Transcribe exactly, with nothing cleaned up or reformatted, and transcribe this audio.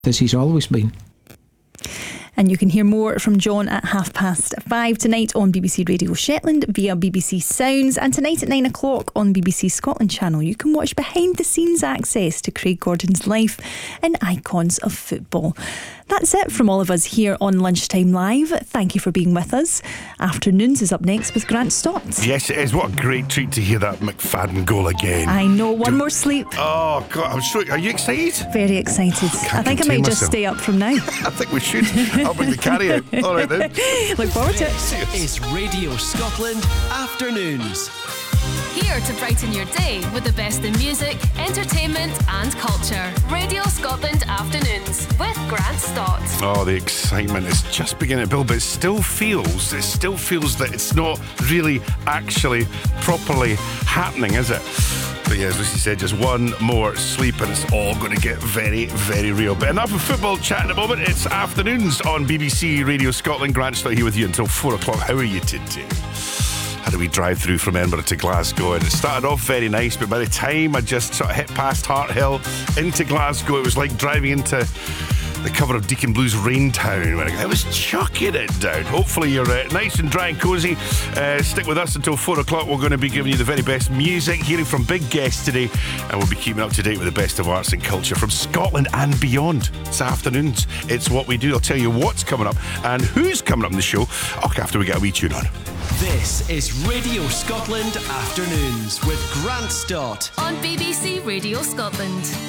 as he's always been. And you can hear more from John at half past five tonight on B B C Radio Shetland via B B C Sounds, and tonight at nine o'clock on B B C Scotland Channel you can watch behind the scenes access to Craig Gordon's life in Icons of Football. That's it from all of us here on Lunchtime Live. Thank you for being with us. Afternoons is up next with Grant Stott. Yes, it is. What a great treat to hear that McFadden goal again. I know, one Do, more sleep. Oh, God, I'm sure. Are you excited? Very excited. I, I think I might myself. just stay up from now. I think we should. I'll bring the carry out. All right then. Look forward to it. This is Radio Scotland Afternoons. Here to brighten your day with the best in music, entertainment and culture. Radio Scotland Afternoons with Grant Stott. Oh, the excitement is just beginning to build, but it still feels, it still feels that it's not really actually properly happening, is it? But yeah, as Lucy said, just one more sleep and it's all going to get very, very real. But enough of football chat in a moment. It's Afternoons on B B C Radio Scotland. Grant Stott here with you until four o'clock. How are you today? Had a wee drive through from Edinburgh to Glasgow, and it started off very nice, but by the time I just sort of hit past Harthill into Glasgow, it was like driving into the cover of Deacon Blue's Raintown, when I was chucking it down. Hopefully you're uh, nice and dry and cosy. Uh, stick with us until four o'clock. We're going to be giving you the very best music, hearing from big guests today, and we'll be keeping up to date with the best of arts and culture from Scotland and beyond. It's Afternoons. It's what we do. I'll tell you what's coming up and who's coming up in the show after we get a wee tune on. This is Radio Scotland Afternoons with Grant Stott on B B C Radio Scotland.